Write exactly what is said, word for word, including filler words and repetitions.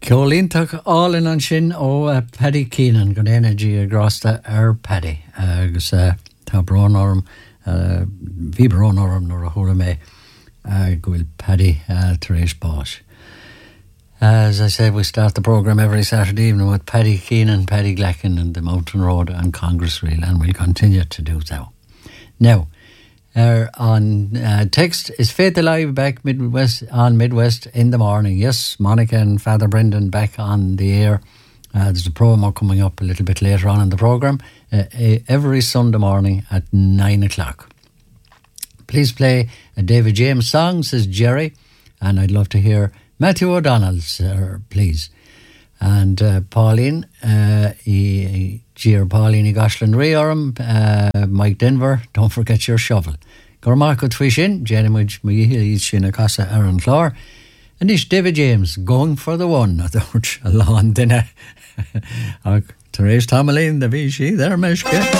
Ceolíntaach álainn an sin ó uh, Paddy Keenan go éanaí a grásta ar Paddy agus uh, tá brán orm uh, bhí brán orm nuair a thula mé uh, go bhfuil Paddy uh, tar éis báis. As I said, we start the program every Saturday evening with Paddy Keenan, Paddy Glecken and the Mountain Road and Congress Reel, and we'll continue to do so. Now, Uh, on uh, text is Faith Alive back Midwest on Midwest in the morning. Yes, Monica and Father Brendan back on the air. Uh, there's a promo coming up a little bit later on in the programme uh, every Sunday morning at nine o'clock. Please play a David James song, says Jerry, and I'd love to hear Matthew O'Donnell's, uh, please. And uh, Pauline, uh, i Gier Pauline i Goshlin Riorum, uh, Mike Denver, don't forget your shovel. Gormarco Twishin, Jenny Mudge Mihil Shina Casa Aaron Clore, and it's David James going for the one. I thought a long dinner. Therese Tomalin, the Vichy, there, Meshke.